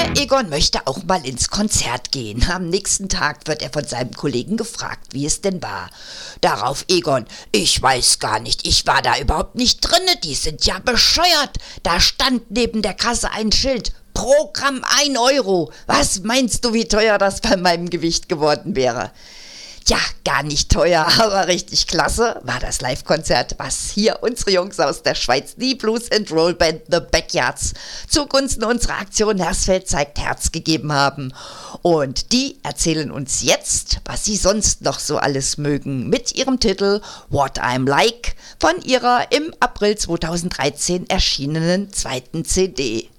Der Egon möchte auch mal ins Konzert gehen. Am nächsten Tag wird er von seinem Kollegen gefragt, wie es denn war. Darauf Egon: Ich weiß gar nicht, ich war da überhaupt nicht drinne, die sind ja bescheuert. Da stand neben der Kasse ein Schild: Programm 1 Euro. Was meinst du, wie teuer das bei meinem Gewicht geworden wäre? Ja, gar nicht teuer, aber richtig klasse war das Live-Konzert, was hier unsere Jungs aus der Schweiz, die Blues and Roll Band The Backyards, zugunsten unserer Aktion Hersfeld zeigt Herz gegeben haben. Und die erzählen uns jetzt, was sie sonst noch so alles mögen, mit ihrem Titel What I'm Like von ihrer im April 2013 erschienenen zweiten CD.